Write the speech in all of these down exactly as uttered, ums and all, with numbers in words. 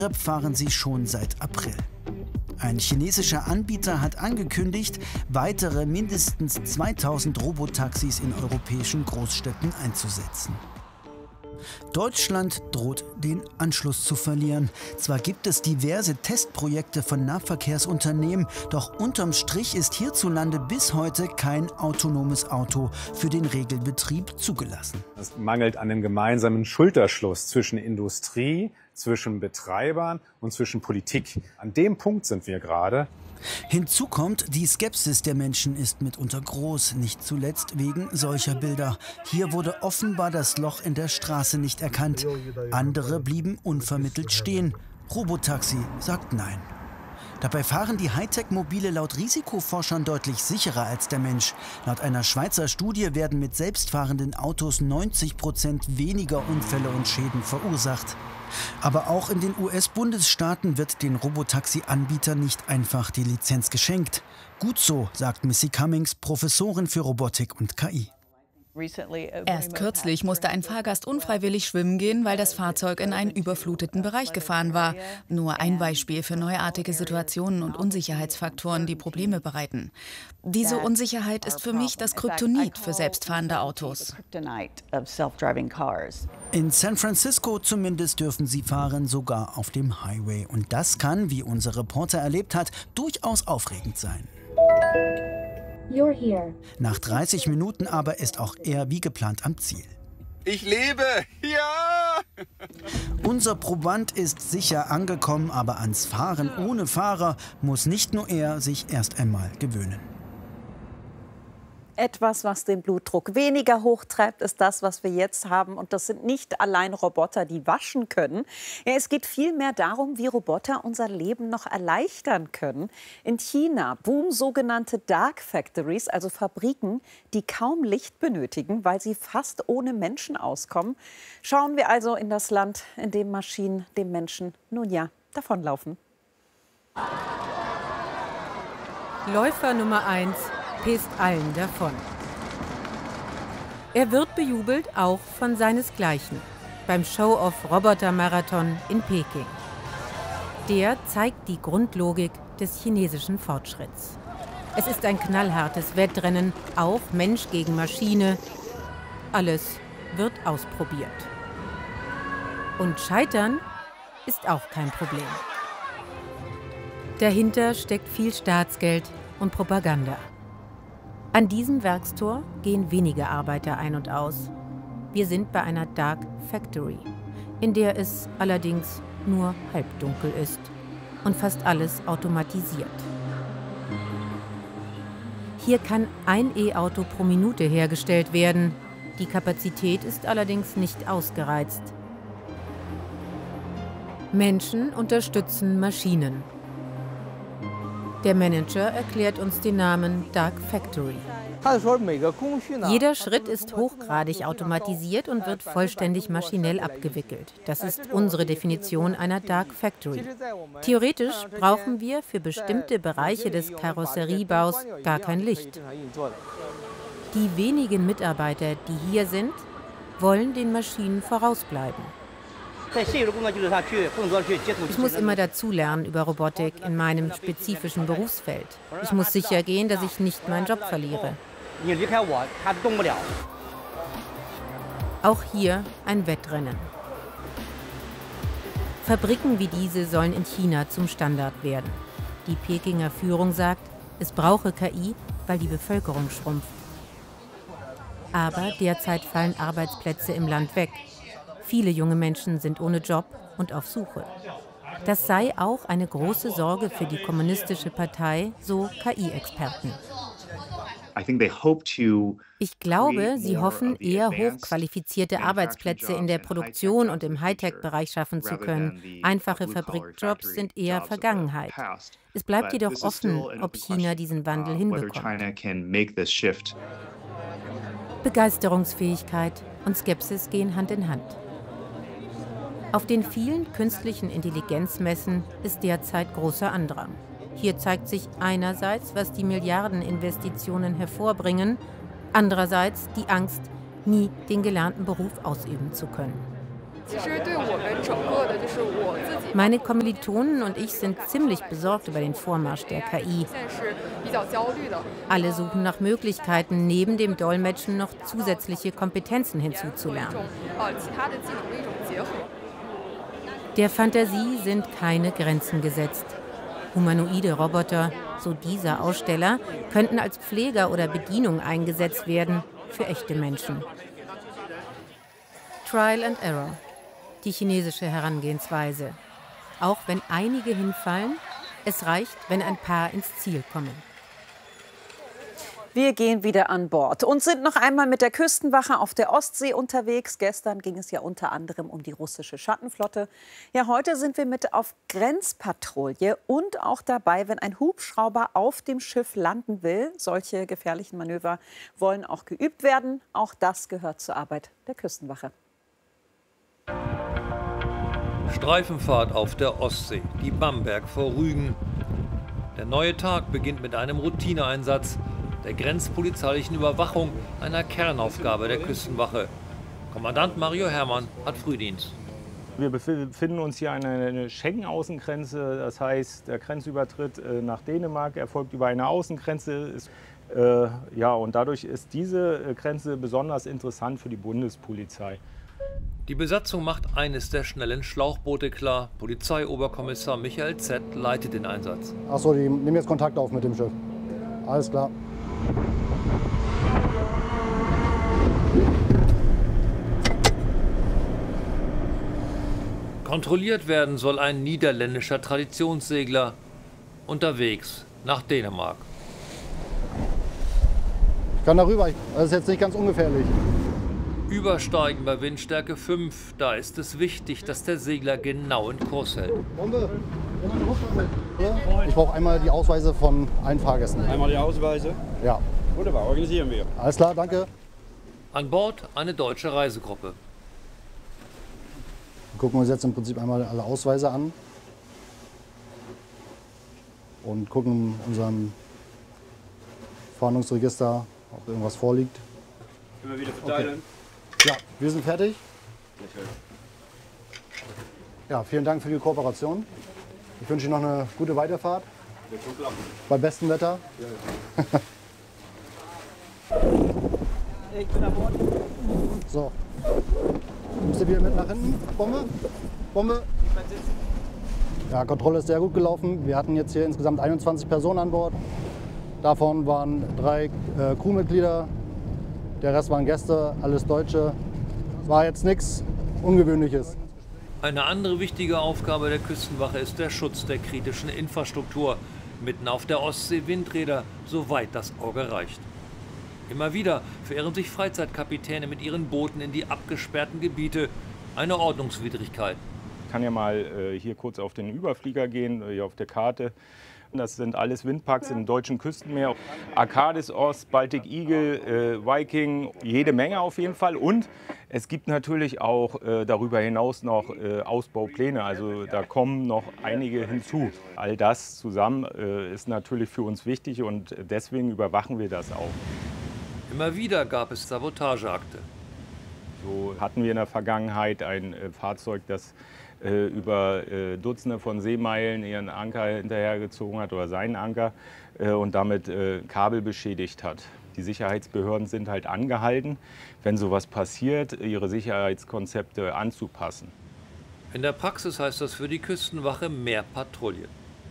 fahren sie schon seit April. Ein chinesischer Anbieter hat angekündigt, weitere mindestens zweitausend Robotaxis in europäischen Großstädten einzusetzen. Deutschland droht, den Anschluss zu verlieren. Zwar gibt es diverse Testprojekte von Nahverkehrsunternehmen, doch unterm Strich ist hierzulande bis heute kein autonomes Auto für den Regelbetrieb zugelassen. Es mangelt an einem gemeinsamen Schulterschluss zwischen Industrie, zwischen Betreibern und zwischen Politik. An dem Punkt sind wir gerade. Hinzu kommt, die Skepsis der Menschen ist mitunter groß, nicht zuletzt wegen solcher Bilder. Hier wurde offenbar das Loch in der Straße nicht erkannt. Andere blieben unvermittelt stehen. Robotaxi sagt nein. Dabei fahren die Hightech-Mobile laut Risikoforschern deutlich sicherer als der Mensch. Laut einer Schweizer Studie werden mit selbstfahrenden Autos neunzig Prozent weniger Unfälle und Schäden verursacht. Aber auch in den U S-Bundesstaaten wird den Robotaxi-Anbietern nicht einfach die Lizenz geschenkt. Gut so, sagt Missy Cummings, Professorin für Robotik und K I. Erst kürzlich musste ein Fahrgast unfreiwillig schwimmen gehen, weil das Fahrzeug in einen überfluteten Bereich gefahren war. Nur ein Beispiel für neuartige Situationen und Unsicherheitsfaktoren, die Probleme bereiten. Diese Unsicherheit ist für mich das Kryptonit für selbstfahrende Autos. In San Francisco zumindest dürfen sie fahren, sogar auf dem Highway. Und das kann, wie unser Reporter erlebt hat, durchaus aufregend sein. You're here. Nach dreißig Minuten aber ist auch er wie geplant am Ziel. Ich lebe! Ja! Unser Proband ist sicher angekommen, aber ans Fahren ohne Fahrer muss nicht nur er sich erst einmal gewöhnen. Etwas, was den Blutdruck weniger hochtreibt, ist das, was wir jetzt haben. Und das sind nicht allein Roboter, die waschen können. Ja, es geht vielmehr darum, wie Roboter unser Leben noch erleichtern können. In China boomen sogenannte Dark Factories, also Fabriken, die kaum Licht benötigen, weil sie fast ohne Menschen auskommen. Schauen wir also in das Land, in dem Maschinen dem Menschen nun ja davonlaufen. Läufer Nummer eins pest allen davon. Er wird bejubelt auch von seinesgleichen beim Show-off-Roboter-Marathon in Peking. Der zeigt die Grundlogik des chinesischen Fortschritts. Es ist ein knallhartes Wettrennen, auch Mensch gegen Maschine. Alles wird ausprobiert. Und Scheitern ist auch kein Problem. Dahinter steckt viel Staatsgeld und Propaganda. An diesem Werkstor gehen wenige Arbeiter ein und aus. Wir sind bei einer Dark Factory, in der es allerdings nur halbdunkel ist und fast alles automatisiert. Hier kann ein E-Auto pro Minute hergestellt werden. Die Kapazität ist allerdings nicht ausgereizt. Menschen unterstützen Maschinen. Der Manager erklärt uns den Namen Dark Factory. Jeder Schritt ist hochgradig automatisiert und wird vollständig maschinell abgewickelt. Das ist unsere Definition einer Dark Factory. Theoretisch brauchen wir für bestimmte Bereiche des Karosseriebaus gar kein Licht. Die wenigen Mitarbeiter, die hier sind, wollen den Maschinen vorausbleiben. Ich muss immer dazulernen über Robotik in meinem spezifischen Berufsfeld. Ich muss sicher gehen, dass ich nicht meinen Job verliere. Auch hier ein Wettrennen. Fabriken wie diese sollen in China zum Standard werden. Die Pekinger Führung sagt, es brauche K I, weil die Bevölkerung schrumpft. Aber derzeit fallen Arbeitsplätze im Land weg. Viele junge Menschen sind ohne Job und auf Suche. Das sei auch eine große Sorge für die kommunistische Partei, so K I-Experten. Ich glaube, sie hoffen, eher hochqualifizierte Arbeitsplätze in der Produktion und im Hightech-Bereich schaffen zu können. Einfache Fabrikjobs sind eher Vergangenheit. Es bleibt jedoch offen, ob China diesen Wandel hinbekommt. Begeisterungsfähigkeit und Skepsis gehen Hand in Hand. Auf den vielen künstlichen Intelligenzmessen ist derzeit großer Andrang. Hier zeigt sich einerseits, was die Milliardeninvestitionen hervorbringen, andererseits die Angst, nie den gelernten Beruf ausüben zu können. Meine Kommilitonen und ich sind ziemlich besorgt über den Vormarsch der K I. Alle suchen nach Möglichkeiten, neben dem Dolmetschen noch zusätzliche Kompetenzen hinzuzulernen. Der Fantasie sind keine Grenzen gesetzt. Humanoide Roboter, so dieser Aussteller, könnten als Pfleger oder Bedienung eingesetzt werden für echte Menschen. Trial and Error, die chinesische Herangehensweise. Auch wenn einige hinfallen, es reicht, wenn ein paar ins Ziel kommen. Wir gehen wieder an Bord und sind noch einmal mit der Küstenwache auf der Ostsee unterwegs. Gestern ging es ja unter anderem um die russische Schattenflotte. Ja, heute sind wir mit auf Grenzpatrouille und auch dabei, wenn ein Hubschrauber auf dem Schiff landen will. Solche gefährlichen Manöver wollen auch geübt werden. Auch das gehört zur Arbeit der Küstenwache. Streifenfahrt auf der Ostsee, die Bamberg vor Rügen. Der neue Tag beginnt mit einem Routineeinsatz der grenzpolizeilichen Überwachung, einer Kernaufgabe der Küstenwache. Kommandant Mario Herrmann hat Frühdienst. Wir befinden uns hier an einer Schengen-Außengrenze. Das heißt, der Grenzübertritt nach Dänemark erfolgt über eine Außengrenze. Äh, ja, und dadurch ist diese Grenze besonders interessant für die Bundespolizei. Die Besatzung macht eines der schnellen Schlauchboote klar. Polizeioberkommissar Michael Z. leitet den Einsatz. Achso, die nehmen jetzt Kontakt auf mit dem Schiff. Alles klar. Kontrolliert werden soll ein niederländischer Traditionssegler unterwegs nach Dänemark. Ich kann darüber, das ist jetzt nicht ganz ungefährlich. Übersteigen bei Windstärke fünf, da ist es wichtig, dass der Segler genau in Kurs hält. Ich brauche einmal die Ausweise von allen Fahrgästen. Einmal die Ausweise? Ja. Wunderbar, organisieren wir. Alles klar, danke. An Bord eine deutsche Reisegruppe. Wir gucken uns jetzt im Prinzip einmal alle Ausweise an und gucken in unserem Fahndungsregister, ob irgendwas vorliegt. Immer wieder verteilen. Okay. Ja, wir sind fertig. Ja, vielen Dank für die Kooperation. Ich wünsche Ihnen noch eine gute Weiterfahrt. Bei bestem Wetter. Ich bin an Bord. So. Müsst ihr wieder mit nach hinten? Bombe? Bombe? Ja, Kontrolle ist sehr gut gelaufen. Wir hatten jetzt hier insgesamt einundzwanzig Personen an Bord. Davon waren drei äh, Crewmitglieder. Der Rest waren Gäste, alles Deutsche. Es war jetzt nichts Ungewöhnliches. Eine andere wichtige Aufgabe der Küstenwache ist der Schutz der kritischen Infrastruktur. Mitten auf der Ostsee Windräder, soweit das Auge reicht. Immer wieder verirren sich Freizeitkapitäne mit ihren Booten in die abgesperrten Gebiete. Eine Ordnungswidrigkeit. Ich kann ja mal äh, hier kurz auf den Überflieger gehen, hier auf der Karte. Das sind alles Windparks im deutschen Küstenmeer. Arcadis Ost, Baltic Eagle, äh, Viking, jede Menge auf jeden Fall. Und es gibt natürlich auch äh, darüber hinaus noch äh, Ausbaupläne. Also da kommen noch einige hinzu. All das zusammen äh, ist natürlich für uns wichtig und deswegen überwachen wir das auch. Immer wieder gab es Sabotageakte. So hatten wir in der Vergangenheit ein äh, Fahrzeug, das äh, über äh, Dutzende von Seemeilen ihren Anker hinterhergezogen hat oder seinen Anker äh, und damit äh, Kabel beschädigt hat. Die Sicherheitsbehörden sind halt angehalten, wenn sowas passiert, ihre Sicherheitskonzepte anzupassen. In der Praxis heißt das für die Küstenwache mehr Patrouille.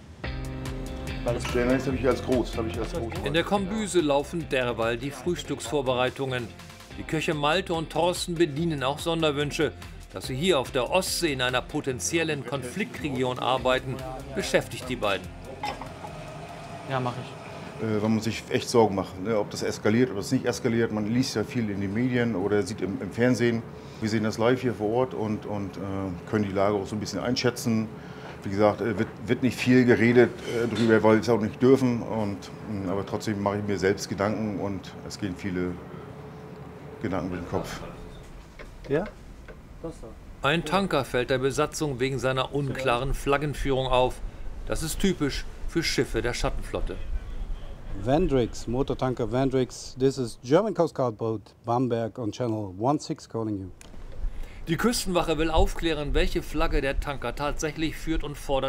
Das habe ich als groß, habe ich als groß. In der Kombüse laufen derweil die Frühstücksvorbereitungen. Die Köche Malte und Thorsten bedienen auch Sonderwünsche. Dass sie hier auf der Ostsee in einer potenziellen Konfliktregion arbeiten, beschäftigt die beiden. Ja, mache ich. Äh, man muss sich echt Sorgen machen, ne? Ob das eskaliert oder es nicht eskaliert. Man liest ja viel in den Medien oder sieht im, im Fernsehen. Wir sehen das live hier vor Ort und, und äh, können die Lage auch so ein bisschen einschätzen. Wie gesagt, wird, wird nicht viel geredet äh, darüber, weil wir es auch nicht dürfen. Und, mh, aber trotzdem mache ich mir selbst Gedanken und es gehen viele Gedanken durch den Kopf. Ja? Ein Tanker fällt der Besatzung wegen seiner unklaren Flaggenführung auf. Das ist typisch für Schiffe der Schattenflotte. Vandrix, Motortanker Vandrix. This is German Coast Guard boat Bamberg on channel one six calling you. Die Küstenwache will aufklären, welche Flagge der Tanker tatsächlich führt und fordert